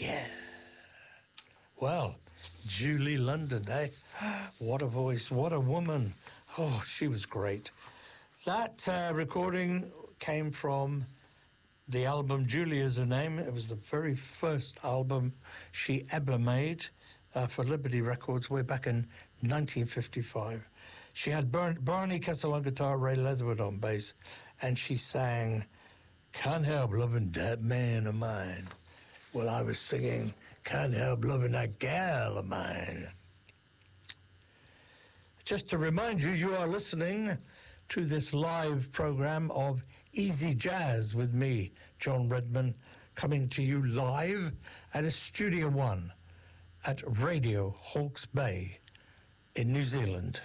Well, Julie London, eh? What a voice, what a woman. Oh, she was great. That recording came from the album Julie Is Her Name. It was the very first album she ever made for Liberty Records way back in 1955. She had Barney Kessel on guitar, Ray Leatherwood on bass, and she sang Can't Help Loving That Man of Mine. Well, I was singing Can't Help Loving That Gal of Mine. Just to remind you, you are listening to this live program of Easy Jazz with me, John Redman, coming to you live at a Studio One at Radio Hawke's Bay in New Zealand.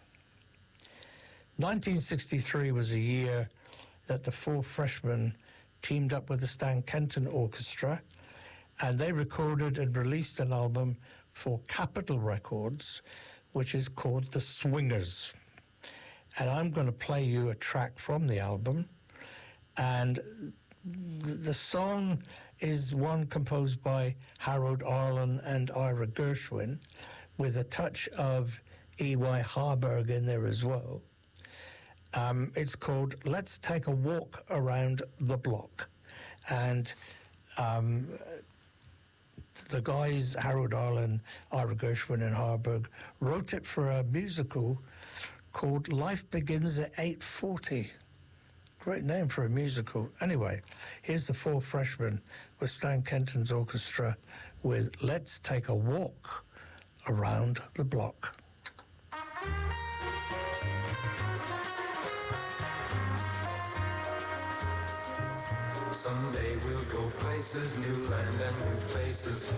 1963 was a year that the Four Freshmen teamed up with the Stan Kenton Orchestra, and they recorded and released an album for Capitol Records, which is called The Swingers. And I'm going to play you a track from the album. And the song is one composed by Harold Arlen and Ira Gershwin, with a touch of E.Y. Harburg in there as well. It's called Let's Take a Walk Around the Block. And the guys, Harold Arlen, Ira Gershwin and Harburg, wrote it for a musical called Life Begins at 8:40. Great name for a musical. Anyway, here's the Four Freshmen with Stan Kenton's orchestra with Let's Take a Walk Around the Block. Someday we'll go places, new land and new faces.